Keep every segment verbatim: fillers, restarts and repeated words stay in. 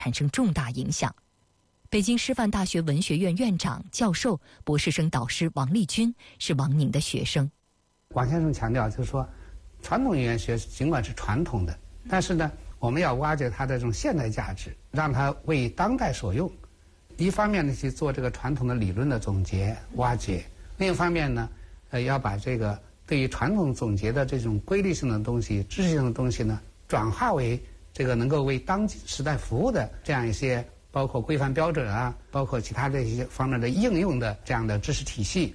产生重大影响。北京师范大学文学院院长、教授、博士生导师王立军是王宁的学生。 王先生强调，就是说，传统语言学尽管是传统的，但是呢，我们要挖掘它的这种现代价值，让它为当代所用。一方面呢，去做这个传统的理论的总结、挖掘；另一方面呢，呃，要把这个对于传统总结的这种规律性的东西、知识性的东西呢，转化为这个能够为当今时代服务的这样一些，包括规范标准啊，包括其他的一些方面的应用的这样的知识体系。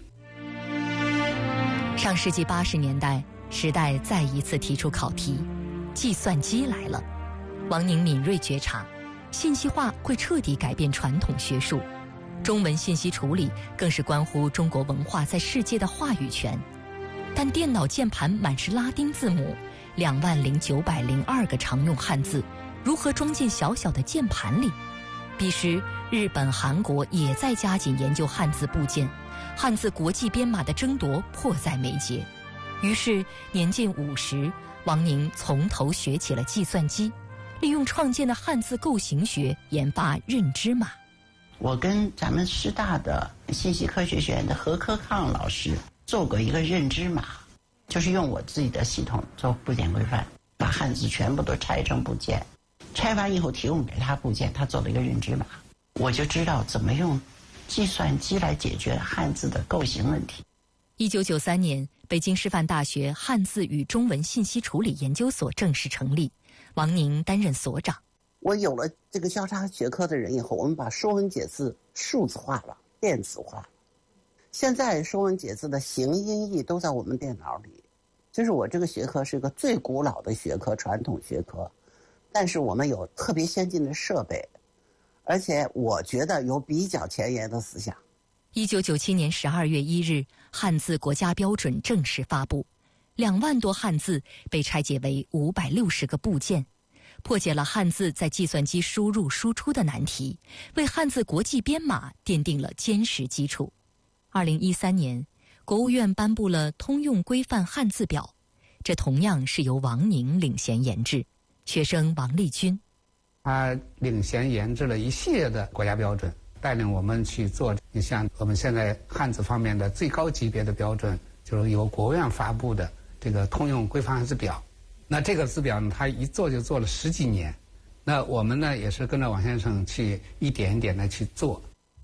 上世纪八十年代，时代再一次提出考题：计算机来了。王宁敏锐觉察，信息化会彻底改变传统学术，中文信息处理更是关乎中国文化在世界的话语权。但电脑键盘满是拉丁字母，两万零九百零二个常用汉字，如何装进小小的键盘里？彼时，日本、韩国也在加紧研究汉字部件，汉字国际编码的争夺迫在眉睫。于是，年近五十，王宁从头学起了计算机，利用创建的汉字构型学研发认知码。 我跟咱们师大的信息科学学院的何科抗老师做过一个认知码，就是用我自己的系统做部件规范，把汉字全部都拆成部件，拆完以后提供给他部件，他做了一个认知码，我就知道怎么用计算机来解决汉字的构型问题。 一九九三年，北京师范大学汉字与中文信息处理研究所正式成立，王宁担任所长。 我有了这个交叉学科的人以后，我们把说文解字数字化了，电子化。现在说文解字的形音义都在我们电脑里，就是我这个学科是一个最古老的学科，传统学科，但是我们有特别先进的设备，而且我觉得有比较前沿的思想。 一九九七年十二月一日，汉字国家标准正式发布，两万多汉字被拆解为五百六十个部件，破解了汉字在计算机输入输出的难题，为汉字国际编码奠定了坚实基础。二零一三年，国务院颁布了《通用规范汉字表》，这同样是由王宁领衔研制。学生王立军， 他领衔研制了一系列的国家标准，带领我们去做。你像我们现在汉字方面的最高级别的标准，就是由国务院发布的这个《通用规范汉字表》。那这个字表呢，他一做就做了十几年。那我们呢，也是跟着王先生去一点一点的去做。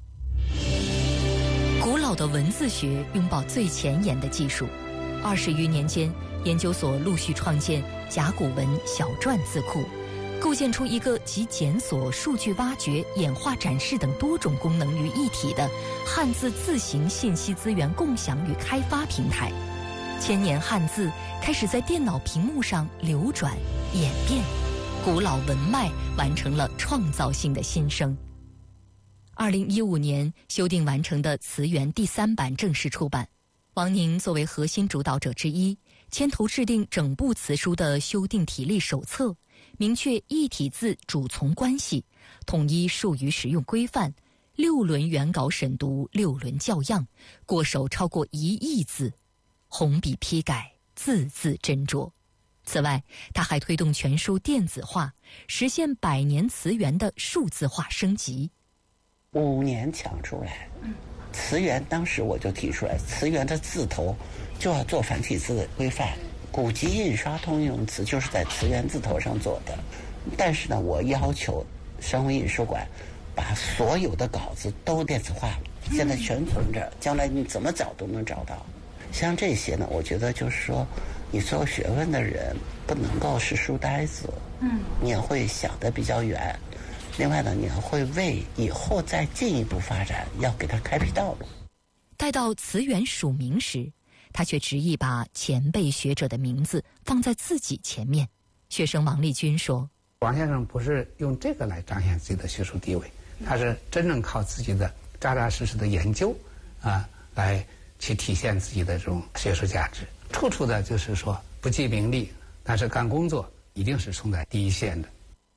古老的文字学拥抱最前沿的技术，二十余年间，研究所陆续创建甲骨文小篆字库，构建出一个集检索、数据挖掘、演化展示等多种功能于一体的汉字字形信息资源共享与开发平台。千年汉字开始在电脑屏幕上流转演变，古老文脉完成了创造性的新生。二零一五年修订完成的词源第三版正式出版，王宁作为核心主导者之一，牵头制定整部词书的修订体例手册，明确异体字主从关系，统一术语使用规范，六轮原稿审读，六轮校样，过手超过一亿字，红笔批改，字字斟酌。此外，他还推动全书电子化，实现百年词源的数字化升级。 五年抢出来，词源当时我就提出来，词源的字头就要做繁体字的规范，古籍印刷通用词就是在词源字头上做的。但是呢，我要求商务印书馆把所有的稿子都电子化了，现在全存着，将来你怎么找都能找到。像这些呢，我觉得就是说，你做学问的人不能够是书呆子，嗯，你也会想得比较远。另外呢，你还会为以后再进一步发展要给他开辟道路。 待到词源署名时，他却执意把前辈学者的名字放在自己前面。学生王立军说， 王先生不是用这个来彰显自己的学术地位，他是真正靠自己的扎扎实实的研究啊，来去体现自己的这种学术价值。处处的就是说不计名利，但是干工作一定是冲在第一线的。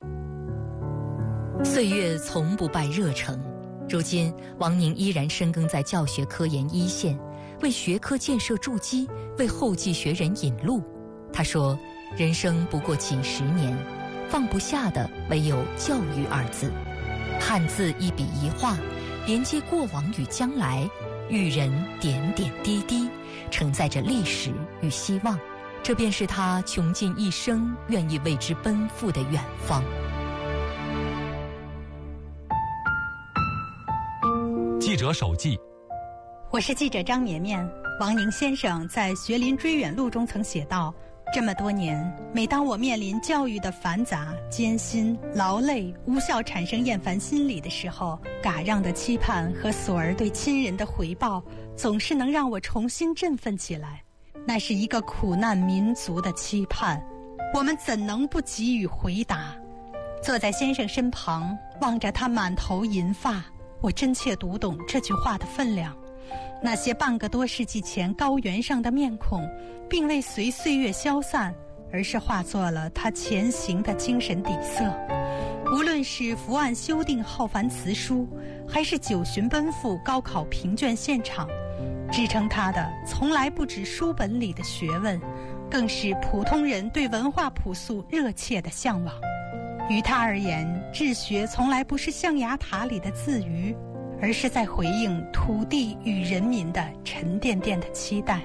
岁月从不败热诚，如今王宁依然深耕在教学科研一线，为学科建设筑基，为后继学人引路。他说，人生不过几十年， 放不下的唯有教育二字。汉字一笔一画，连接过往与将来，育人点点滴滴，承载着历史与希望。这便是他穷尽一生愿意为之奔赴的远方。 记者手记， 我是记者张绵绵。王宁先生在《学林追远录》中曾写道，这么多年，每当我面临教育的繁杂、艰辛、劳累、无效产生厌烦心理的时候，嘎让的期盼和索儿对亲人的回报，总是能让我重新振奋起来。那是一个苦难民族的期盼，我们怎能不给予回答？坐在先生身旁，望着他满头银发，我真切读懂这句话的分量。那些半个多世纪前高原上的面孔，并未随岁月消散，而是化作了他前行的精神底色。无论是伏案修订浩繁辞书，还是九旬奔赴高考评卷现场，支撑他的从来不止书本里的学问，更是普通人对文化朴素热切的向往。于他而言，治学从来不是象牙塔里的自娱，而是在回应土地与人民的沉甸甸的期待。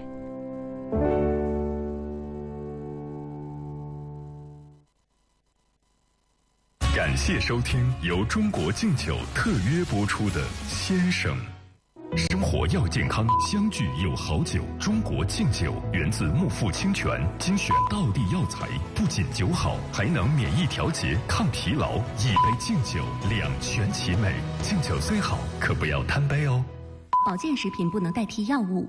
感谢收听由中国敬酒特约播出的《先生》。生活要健康，相聚有好酒。中国敬酒源自木富清泉，精选道地药材，不仅酒好，还能免疫调节、抗疲劳。一杯敬酒，两全其美。敬酒虽好，可不要贪杯哦。 保健食品不能代替药物。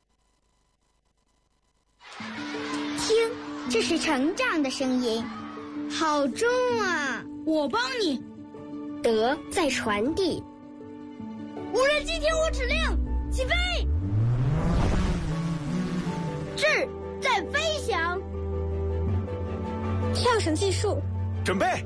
听，这是成长的声音，好重啊！ 我帮你。 德在传递。 无人机听我指令，起飞！智在飞翔。 跳绳技术， 准备。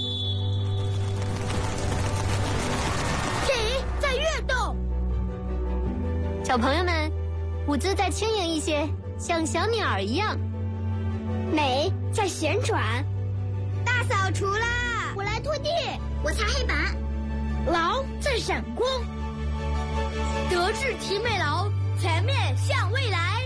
体在跃动。 小朋友们，舞姿再轻盈一些，像小鸟一样。美在旋转。大扫除啦！ 我来拖地， 我擦黑板。 劳在闪光。德智体美劳，全面向未来。